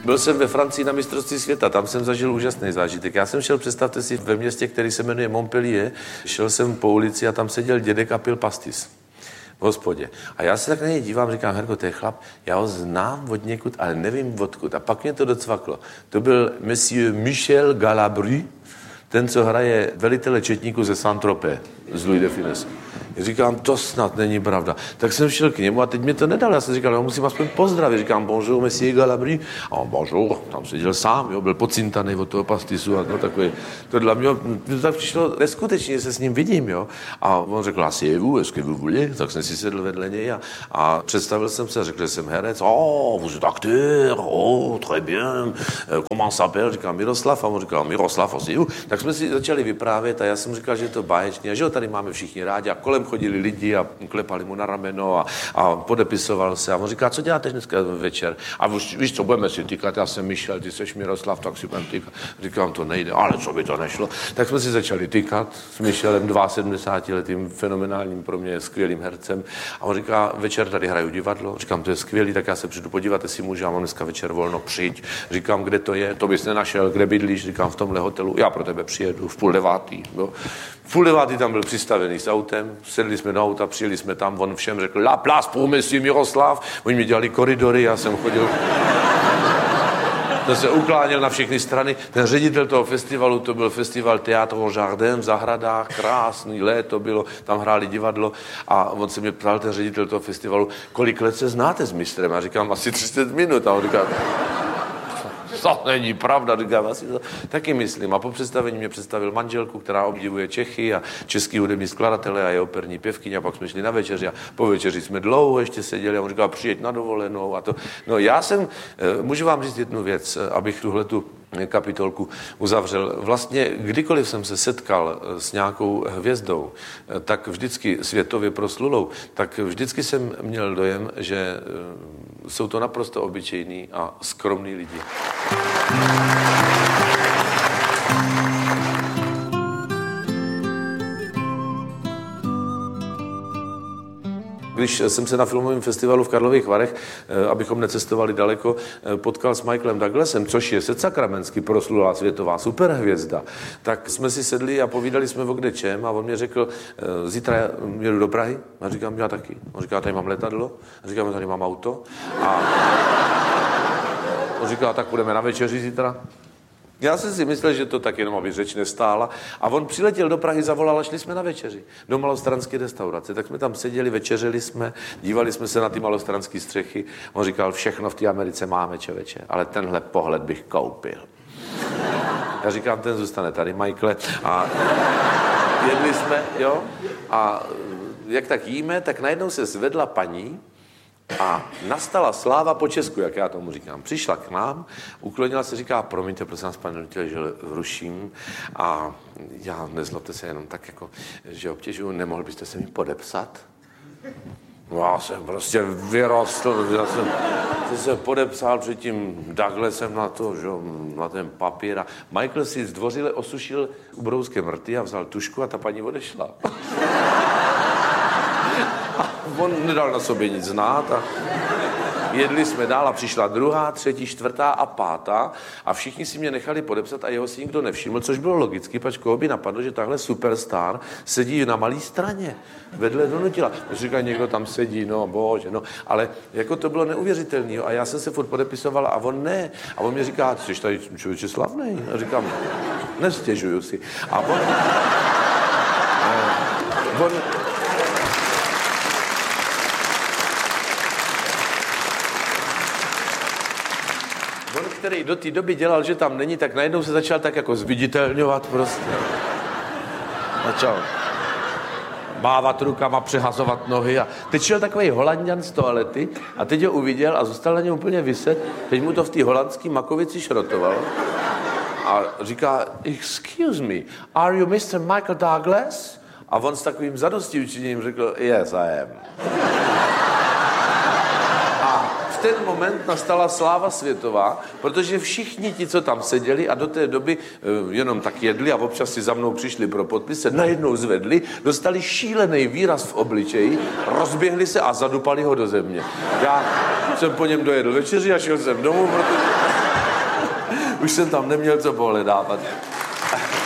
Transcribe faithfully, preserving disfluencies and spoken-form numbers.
Byl jsem ve Francii na mistrovství světa, tam jsem zažil úžasný zážitek. Já jsem šel, představte si, ve městě, který se jmenuje Montpellier, šel jsem po ulici a tam seděl dědek a pil pastis v hospodě. A já se tak na něj dívám, říkám, Herko, to je chlap, já ho znám od někud, ale nevím odkud. A pak mě to docvaklo. To byl monsieur Michel Galabru, ten, co hraje velitele četníku ze Saint-Tropez, z Louis de Funès. Říkám, to snad není pravda. Tak jsem šel k němu a teď mě to nedal. Já jsem říkal, no, musím aspoň pozdravit. Říkám, bonjour, monsieur Galabru. A on, bonjour, tam seděl sám, jo, byl pocintaný od toho pastisu a to takový. To dla mě, to tak přišlo neskutečně, že se s ním vidím, jo. A on řekl, asseyez-vous, est-ce que vous voulez? Tak jsem si sedl vedle něj a, a představil jsem se, řekl, že jsem herec. Oh, vous êtes acteur, oh, très bien. Comment s'appelle? Říkám, Miroslav. A on říkal, Miroslav, asseyez-vous. Tak jsme si začali vyprávět a já jsem říkal, že je to báječný a že ho tady máme všichni rádi a kolem chodili lidi a klepali mu na rameno a, a podepisoval se. A on říká, co děláte dneska večer? A víš, víš co, budeme si týkat, já jsem Michel, ty seš Miroslav, tak si budeme týkat. Říkám, to nejde, ale co by to nešlo. Tak jsme si začali týkat s Michelem, sedmdesátiletým fenomenálním, pro mě skvělým hercem. A on říká, večer tady hraju divadlo. Říkám, to je skvělý, tak já se přijdu podívat, jestli můžu, já mám dneska večer volno, přijď. Říkám, kde to je, to bys nenašel, kde bydlíš, říkám, v tomhle hotelu, já pro tebe přijedu v půl devátý. Jo. V půl devátý tam byl přistavený s autem, sedli jsme do auta, přijeli jsme tam, on všem řekl, la place pour monsieur Miroslav, oni mi dělali koridory, já jsem chodil, to se ukláněl na všechny strany. Ten ředitel toho festivalu, to byl festival Théâtre au Jardin v zahradách, krásný léto bylo, tam hráli divadlo a on se mě ptal, ten ředitel toho festivalu, kolik let se znáte s mistrem? A říkám, asi třicet minut. A on říká, to není pravda, říkám, asi to taky myslím. A po představení mě představil manželku, která obdivuje Čechy a český hudební skladatele a je operní pěvkyně. A pak jsme šli na večeři a po večeři jsme dlouho ještě seděli a on říkal, přijeď na dovolenou a to. No já jsem, můžu vám říct jednu věc, abych tuhletu kapitolku uzavřel. Vlastně kdykoliv jsem se setkal s nějakou hvězdou, tak vždycky světově proslulou, tak vždycky jsem měl dojem, že jsou to naprosto obyčejní a skromní lidi. Když jsem se na filmovém festivalu v Karlových Varech, abychom necestovali daleko, potkal s Michaelem Douglasem, což je sedsakramensky proslulá světová superhvězda, tak jsme si sedli a povídali jsme o kde čem a on mě řekl, zítra jedu do Prahy. A říkám, já taky. On říká, tady mám letadlo. A říkám, tady mám auto. A on říká, tak půjdeme na večeři zítra. Já jsem si myslel, že to tak jenom, aby řeč nestála. A on přiletěl do Prahy, zavolal a šli jsme na večeři. Do malostranské restaurace. Tak jsme tam seděli, večeřili jsme, dívali jsme se na ty malostranské střechy. On říkal, všechno v té Americe máme, čeveče, ale tenhle pohled bych koupil. Já říkám, ten zůstane tady, Michaele. A jedli jsme, jo. A jak tak jíme, tak najednou se zvedla paní, a nastala sláva po Česku, jak já tomu říkám. Přišla k nám, uklonila se, říká, promiňte, prosím vás, pane Nutil, že ruším. A já, nezlobte se, jenom tak, jako, že obtěžuju, nemohl byste se mi podepsat? Já jsem prostě vyrostl, já jsem, jsem se podepsal před tím Douglasem na to, že, na ten papír. A Michael si zdvořile osušil ubrouské mrty a vzal tušku a ta paní odešla. On nedal na sobě nic znát a jedli jsme dál a přišla druhá, třetí, čtvrtá a pátá a všichni si mě nechali podepsat a jeho si nikdo nevšiml, což bylo logicky, pač koho by napadlo, že tahle superstar sedí na malý straně, vedle Donutila. Říká, někdo tam sedí, no bože, no, ale jako to bylo neuvěřitelný a já jsem se furt podepisoval a on ne. A on mě říká, jsi tady člověče slavnej? A říkám, nestěžuju si. A on... on On, který do té doby dělal, že tam není, tak najednou se začal tak jako zviditelňovat prostě. Začal mávat rukama, přehazovat nohy a teď šel takový Holanďan z toalety a teď ho uviděl a zůstal na něm úplně vyset. Teď mu to v té holandské makovici šrotoval a říká, excuse me, are you mister Michael Douglas? A on s takovým zadostiučiněním řekl, yes, I am. V ten moment nastala sláva světová, protože všichni ti, co tam seděli a do té doby jenom tak jedli a občas si za mnou přišli pro podpis, se najednou zvedli, dostali šílený výraz v obličeji, rozběhli se a zadupali ho do země. Já jsem po něm dojedl večeři a šel jsem domů, protože... už jsem tam neměl co pohledávat.